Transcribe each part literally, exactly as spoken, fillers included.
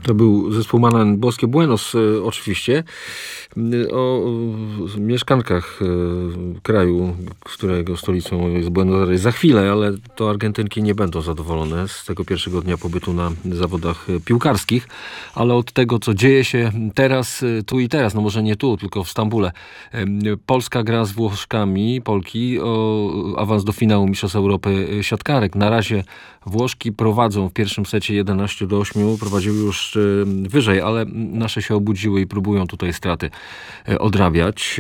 To był zespół Manan Boskie Buenos y, oczywiście. O, o mieszkankach y, kraju, którego stolicą jest Buenos Aires za chwilę, ale to Argentynki nie będą zadowolone z tego pierwszego dnia pobytu na zawodach piłkarskich, ale od tego, co dzieje się teraz, tu i teraz, no może nie tu, tylko w Stambule. Polska gra z Włoszkami, Polki o awans do finału Mistrzostw Europy siatkarek. Na razie Włoszki prowadzą w pierwszym secie jedenaście do ośmiu, prowadziły już wyżej, ale nasze się obudziły i próbują tutaj straty odrabiać.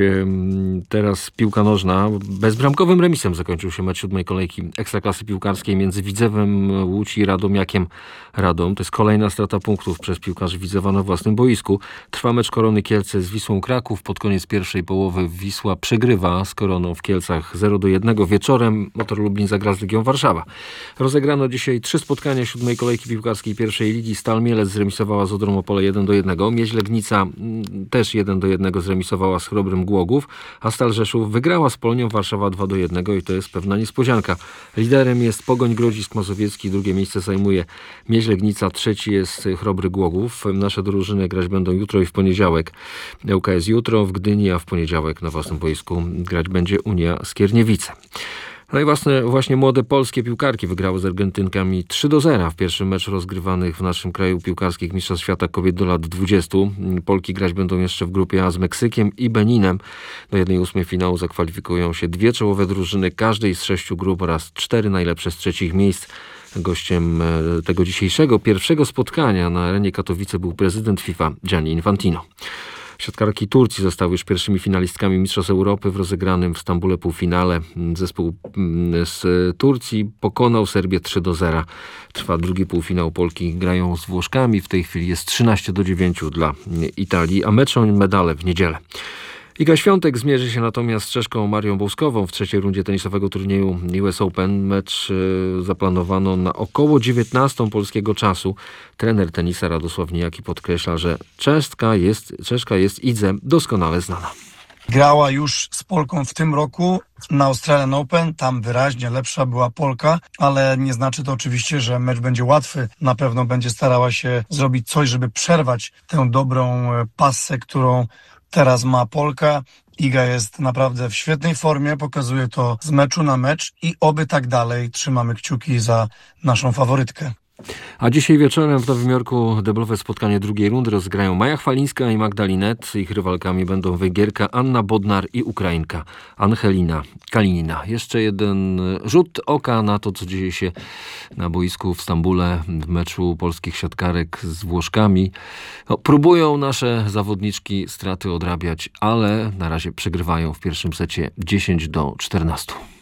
Teraz piłka nożna. Bezbramkowym remisem zakończył się mecz siódmej kolejki Ekstraklasy Piłkarskiej między Widzewem Łódź i Radomiakiem Radom. To jest kolejna strata punktów przez piłkarzy Widzewa na własnym boisku. Trwa mecz Korony Kielce z Wisłą Kraków. Pod koniec pierwszej połowy Wisła przegrywa z Koroną w Kielcach zero do jednego. Wieczorem Motor Lublin zagra z Legią Warszawa. Rozegrano dzisiaj trzy spotkania siódmej kolejki piłkarskiej pierwszej ligi. Stal Mielec zremisowała z Odrą Opole jeden do jednego. Mieź Legnica też jeden do jednego zremisowała z Chrobrym Głogów, a Stal Rzeszów wygrała z Polonią Warszawa dwa do jednego i to jest pewna niespodzianka. Liderem jest Pogoń Grodzisk Mazowiecki, drugie miejsce zajmuje Mieź Legnica, trzeci jest Chrobry Głogów. Nasze drużyny grać będą jutro i w poniedziałek. L K S jutro w Gdyni, a w poniedziałek na własnym boisku grać będzie Unia Skierniewice. No i właśnie, właśnie młode polskie piłkarki wygrały z Argentynkami trzy do zera w pierwszym meczu rozgrywanych w naszym kraju piłkarskich Mistrzostw Świata Kobiet do lat dwudziestu. Polki grać będą jeszcze w grupie A z Meksykiem i Beninem. Do jednej ósmej finału zakwalifikują się dwie czołowe drużyny każdej z sześciu grup oraz cztery najlepsze z trzecich miejsc. Gościem tego dzisiejszego pierwszego spotkania na arenie Katowice był prezydent FIFA Gianni Infantino. Siatkarki Turcji zostały już pierwszymi finalistkami Mistrzostw Europy w rozegranym w Stambule półfinale. Zespół z Turcji pokonał Serbię trzy do zera. Trwa drugi półfinał. Polki grają z Włoszkami. W tej chwili jest trzynaście do dziewięciu dla Italii, a meczą medale w niedzielę. Iga Świątek zmierzy się natomiast z Czeszką Marią Bouskową w trzeciej rundzie tenisowego turnieju U S Open. Mecz zaplanowano na około dziewiętnastą polskiego czasu. Trener tenisa Radosław Nijaki podkreśla, że Czeszka jest, Czeszka jest Idze doskonale znana. Grała już z Polką w tym roku na Australian Open, tam wyraźnie lepsza była Polka, ale nie znaczy to oczywiście, że mecz będzie łatwy. Na pewno będzie starała się zrobić coś, żeby przerwać tę dobrą passę, którą teraz ma Polka. Iga jest naprawdę w świetnej formie, pokazuje to z meczu na mecz i oby tak dalej. Trzymamy kciuki za naszą faworytkę. A dzisiaj wieczorem w Nowym Jorku deblowe spotkanie drugiej rundy rozgrają Maja Chwalińska i Magda Linette. Ich rywalkami będą Węgierka Anna Bodnar i Ukrainka Angelina Kalinina. Jeszcze jeden rzut oka na to, co dzieje się na boisku w Stambule w meczu polskich siatkarek z Włoszkami. No, próbują nasze zawodniczki straty odrabiać, ale na razie przegrywają w pierwszym secie dziesięć do czternastu.